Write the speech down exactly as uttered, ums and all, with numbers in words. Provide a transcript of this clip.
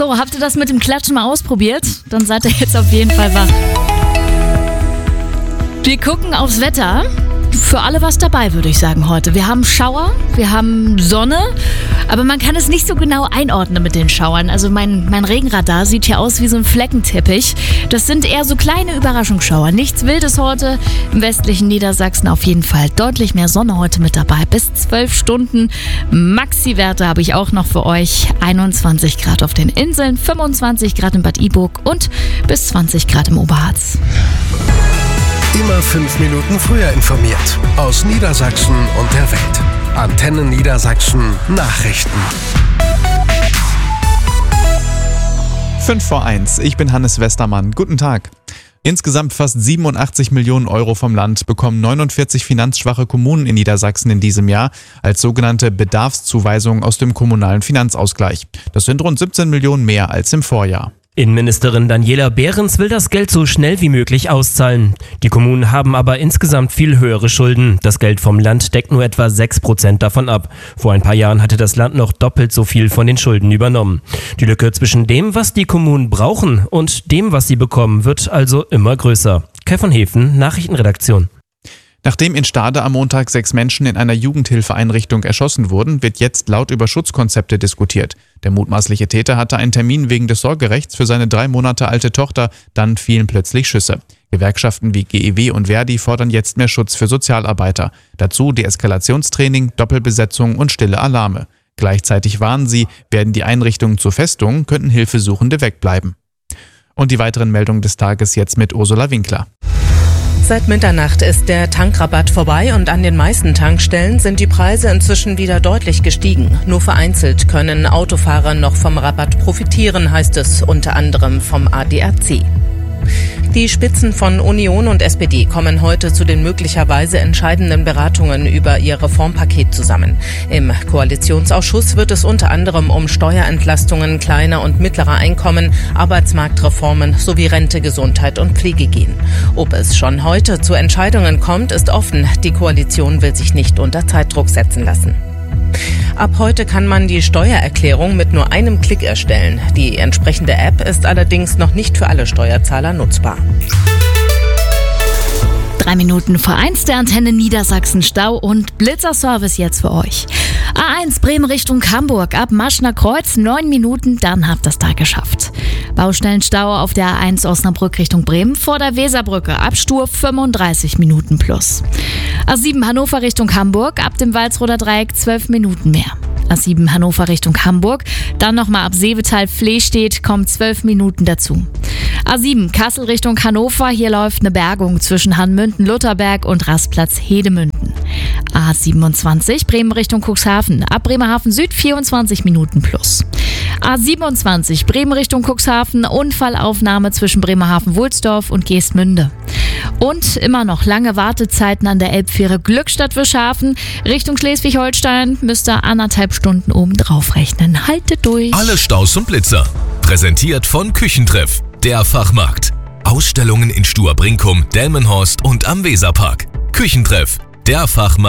So, habt ihr das mit dem Klatschen mal ausprobiert? Dann seid ihr jetzt auf jeden Fall wach. Wir gucken aufs Wetter. Für alle was dabei, würde ich sagen, heute. Wir haben Schauer, wir haben Sonne, aber man kann es nicht so genau einordnen mit den Schauern. Also mein, mein Regenradar sieht hier aus wie so ein Fleckenteppich. Das sind eher so kleine Überraschungsschauer. Nichts Wildes heute. Im westlichen Niedersachsen auf jeden Fall deutlich mehr Sonne heute mit dabei. Bis zwölf Stunden. Maxi-Werte habe ich auch noch für euch. einundzwanzig Grad auf den Inseln, fünfundzwanzig Grad in Bad Iburg und bis zwanzig Grad im Oberharz. Immer fünf Minuten früher informiert. Aus Niedersachsen und der Welt. Antenne Niedersachsen Nachrichten. fünf vor eins. Ich bin Hannes Westermann. Guten Tag. Insgesamt fast siebenundachtzig Millionen Euro vom Land bekommen neunundvierzig finanzschwache Kommunen in Niedersachsen in diesem Jahr als sogenannte Bedarfszuweisungen aus dem kommunalen Finanzausgleich. Das sind rund siebzehn Millionen mehr als im Vorjahr. Innenministerin Daniela Behrens will das Geld so schnell wie möglich auszahlen. Die Kommunen haben aber insgesamt viel höhere Schulden. Das Geld vom Land deckt nur etwa sechs Prozent davon ab. Vor ein paar Jahren hatte das Land noch doppelt so viel von den Schulden übernommen. Die Lücke zwischen dem, was die Kommunen brauchen und dem, was sie bekommen, wird also immer größer. Kai von Hefen, Nachrichtenredaktion. Nachdem in Stade am Montag sechs Menschen in einer Jugendhilfeeinrichtung erschossen wurden, wird jetzt laut über Schutzkonzepte diskutiert. Der mutmaßliche Täter hatte einen Termin wegen des Sorgerechts für seine drei Monate alte Tochter, dann fielen plötzlich Schüsse. Gewerkschaften wie G E W und Verdi fordern jetzt mehr Schutz für Sozialarbeiter. Dazu Deeskalationstraining, Doppelbesetzung und stille Alarme. Gleichzeitig warnen sie, werden die Einrichtungen zu Festungen, könnten Hilfesuchende wegbleiben. Und die weiteren Meldungen des Tages jetzt mit Ursula Winkler. Seit Mitternacht ist der Tankrabatt vorbei und an den meisten Tankstellen sind die Preise inzwischen wieder deutlich gestiegen. Nur vereinzelt können Autofahrer noch vom Rabatt profitieren, heißt es unter anderem vom A D A C. Die Spitzen von Union und S P D kommen heute zu den möglicherweise entscheidenden Beratungen über ihr Reformpaket zusammen. Im Koalitionsausschuss wird es unter anderem um Steuerentlastungen kleiner und mittlerer Einkommen, Arbeitsmarktreformen sowie Rente, Gesundheit und Pflege gehen. Ob es schon heute zu Entscheidungen kommt, ist offen. Die Koalition will sich nicht unter Zeitdruck setzen lassen. Ab heute kann man die Steuererklärung mit nur einem Klick erstellen. Die entsprechende App ist allerdings noch nicht für alle Steuerzahler nutzbar. Drei Minuten vor eins, der Antenne Niedersachsen Stau und Blitzerservice jetzt für euch. A eins Bremen Richtung Hamburg, ab Maschner Kreuz, neun Minuten, dann habt ihr das da geschafft. Baustellenstau auf der A eins Osnabrück Richtung Bremen vor der Weserbrücke, ab Stur fünfunddreißig Minuten plus. A sieben Hannover Richtung Hamburg, ab dem Walsroder Dreieck zwölf Minuten mehr. A sieben Hannover Richtung Hamburg, dann nochmal ab Seevetal-Flehstedt, kommt zwölf Minuten dazu. A sieben Kassel Richtung Hannover, hier läuft eine Bergung zwischen Hanmünden-Lutherberg und Rastplatz Hedemünden. A siebenundzwanzig Bremen Richtung Cuxhaven, ab Bremerhaven Süd vierundzwanzig Minuten plus. A siebenundzwanzig Bremen Richtung Cuxhaven, Unfallaufnahme zwischen Bremerhaven-Wulsdorf und Geestmünde. Und immer noch lange Wartezeiten an der Elbfähre Glückstadt-Wischhafen Richtung Schleswig-Holstein, müsst ihr anderthalb Stunden oben drauf rechnen. Haltet durch. Alle Staus und Blitzer. Präsentiert von Küchentreff, der Fachmarkt. Ausstellungen in Stur-Brinkum, Delmenhorst und am Weserpark. Küchentreff, der Fachmarkt.